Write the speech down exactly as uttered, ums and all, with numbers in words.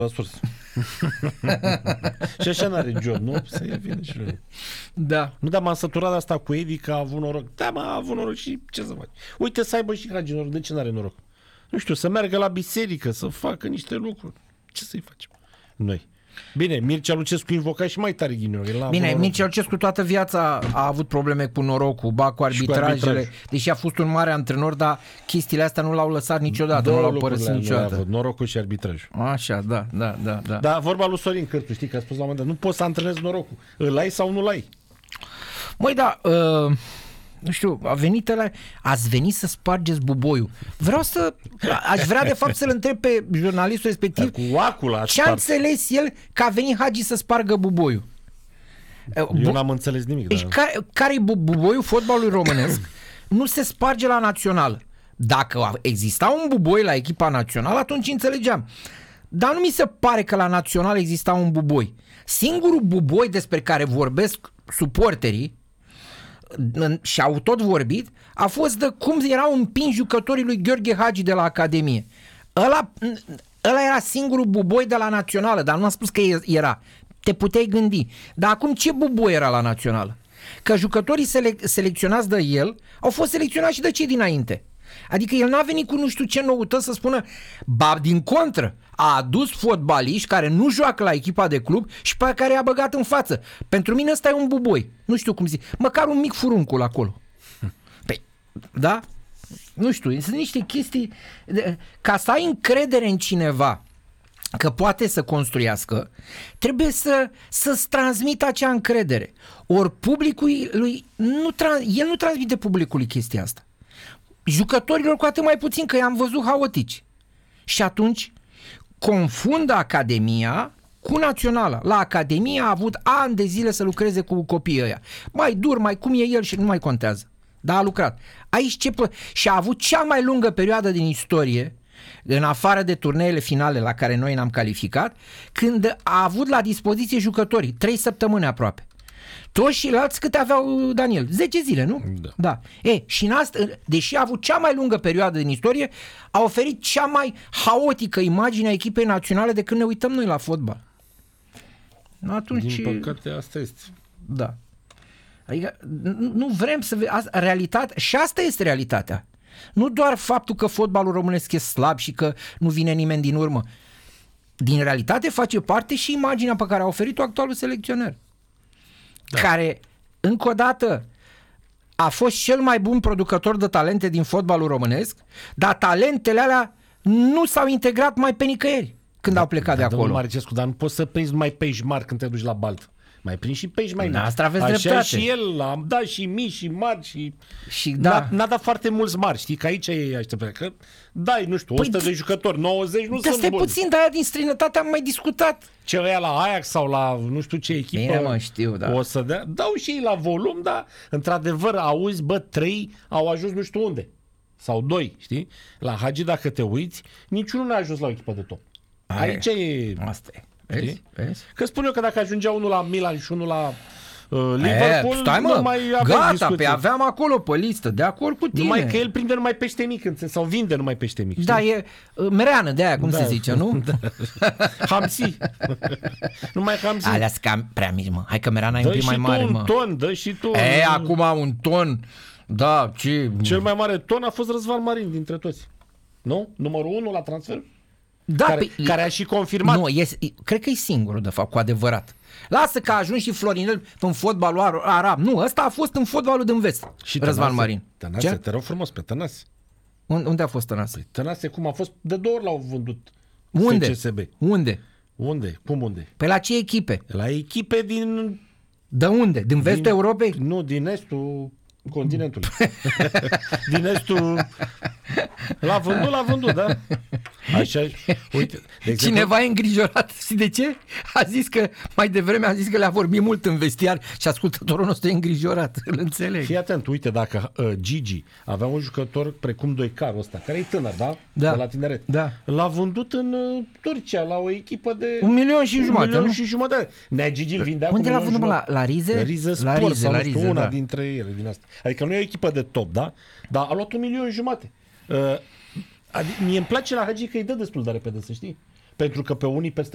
la sursă. Și așa n-are job, nu? Să ia vine și lui. Da. Nu, dar m-am săturat de asta cu Edi, că a avut noroc. Da, mă, a avut noroc și ce să faci? Uite să aibă și Hagi noroc. De ce n-are noroc? Nu știu, să meargă la biserică, să facă niște lucruri. Ce să-i facem? Noi. Bine, Mircea Lucescu invoca și mai tare ghinion. Bine, Mircea Lucescu toată viața a avut probleme cu norocul, ba cu arbitrajele, arbitraj. Deși a fost un mare antrenor, dar chestiile astea nu l-au lăsat niciodată, Două nu l-au părăsit niciodată. Avut, norocul și arbitrajul. Așa, da, da, da, da. Dar vorba lui Sorin Cârtu, știi că a spus la un moment dat, nu poți să antrenezi norocul. Îl ai sau nu-l ai? Măi, da, uh, nu știu, a venit ăla, ați venit să spargeți buboiul. Vreau să, aș vrea de fapt să-l întreb pe jurnalistul respectiv cu acul ce a înțeles el că a venit Hagi să spargă buboiul. Eu n-am înțeles nimic. Deci dar... care, care-i buboiul fotbalului românesc? Nu se sparge la național. Dacă exista un buboi la echipa națională, atunci înțelegeam. Dar nu mi se pare că la național exista un buboi. Singurul buboi despre care vorbesc suporterii și au tot vorbit, a fost de cum erau împinși jucătorii lui Gheorghe Hagi de la Academie. Ăla, ăla era singurul buboi de la națională, dar nu am spus că era. Te puteai gândi. Dar acum ce buboi era la națională? Că jucătorii sele- selecționați de el au fost selecționați și de cei dinainte. Adică el n-a venit cu nu știu ce noutăți să spună, ba din contră, a adus fotbaliști care nu joacă la echipa de club și pe care i-a băgat în față. Pentru mine ăsta e un buboi. Nu știu cum zic. Măcar un mic furuncul acolo. Păi, da? Nu știu, sunt niște chestii... Ca să ai încredere în cineva că poate să construiască, trebuie să, să-ți transmită acea încredere. Ori publicul lui, nu tra- el nu transmite publicului chestia asta. Jucătorilor cu atât mai puțin, că i-am văzut haotici. Și atunci confundă Academia cu Naționala. La Academia a avut ani de zile să lucreze cu copiii ăia. Mai dur, mai cum e el și nu mai contează. Dar a lucrat. Aici ce pă- și a avut cea mai lungă perioadă din istorie, în afară de turneele finale la care noi ne-am calificat, când a avut la dispoziție jucătorii. Trei săptămâni aproape. Toți și alți câte aveau Daniel? zece zile, nu? Da. Da. E, și în asta, deși a avut cea mai lungă perioadă din istorie, a oferit cea mai haotică imagine a echipei naționale de când ne uităm noi la fotbal. Atunci... Din păcate, asta este. Da. Adică nu, nu vrem să vedem realitatea, și asta este realitatea. Nu doar faptul că fotbalul românesc e slab și că nu vine nimeni din urmă. Din realitate face parte și imaginea pe care a oferit-o actualul selecționer. Da. Care, încă o dată, a fost cel mai bun producător de talente din fotbalul românesc, dar talentele alea nu s-au integrat mai pe nicăieri când da, au plecat da, de acolo. Maricescu, dar nu poți să prinzi numai pești mari când te duci la baltă. Mai prinzi și pești mai mici. Asta aveți Așa dreptate. Și el, am dat și mici și mari și... și da. N-a, n-a dat foarte mulți mari, știi, că aici e așteptarea. Că dai, nu știu, o sută păi, de jucători, nouăzeci nu sunt buni. puțin, de aia din străinătate am mai discutat. Ce ăia la Ajax sau la nu știu ce echipă. Bine, mă, știu, da. O să dea, dau și ei la volum, dar într-adevăr auzi, bă, trei au ajuns nu știu unde. Sau doi, știi? La Hagi, dacă te uiți, niciunul n-a ajuns la o echipă de top. Aia. Aici e... Asta e. Vezi? Vezi? Că spun eu că dacă ajungea unul la Milan și unul la uh, Liverpool, e, stai, mă, nu mai aveam gata, discuții. pe aveam acolo pe listă, de acord cu tine. Numai că el prinde numai pește mic, sau vinde numai pește mic. Știi? Da, e uh, mereană de aia, cum da, se zice, nu? Da. Hamsi. Numai Hamsi. Alea sunt cam prea mici, mă. Hai că mereana e un pic mai mare, mă. mă. Dă și tu un ton, dă și tu. E, acum un ton. Da, ce... Cel mai mare ton a fost Răzvan Marin dintre toți. Nu? Numărul unu la transfer? Da, care, pe, care a și confirmat. Nu, e, cred că e singurul, de fapt, cu adevărat. Lasă că a ajuns și Florinel în fotbalul arab. Nu, ăsta a fost în fotbalul din vest. Și Răzvan Tănase, Marin. Tănase, ce? Te rog frumos, pe Tănase. Unde a fost Tănase? Păi, Tănase, cum a fost? De două ori l-au vândut. Unde? F C S B. Unde? Unde? Cum unde? Pe la ce echipe? La echipe din... De unde? Din vestul din... Europei? Nu, din estul continentului. Din estul... L-a vândut, l-a vândut, da? Așa, uite. De exemplu... Cineva e îngrijorat. Și de ce? A zis că, mai devreme a zis că le-a vorbit mult în vestiar și ascultătorul nostru e îngrijorat. Îl înțeleg. Fii atent, uite, dacă uh, Gigi avea un jucător precum Doicaru ăsta, care e tânăr, da? Da. De la tineret. Da. L-a vândut în uh, Turcia, la o echipă de... Un milion și jumătate, Un milion nu? și jumătate. Nea Gigi îl vindea Unde cu l-a vândut, la, la Rize? La Rize Sport, la Rize, sau la nu știu, Rize, una da. dintre ele, din asta. Adică nu e o echipă de top, da? Dar a luat un milion și jumate. Uh, adică, mie îmi place la Hagi că îi dă destul de repede, să știi. Pentru că pe unii peste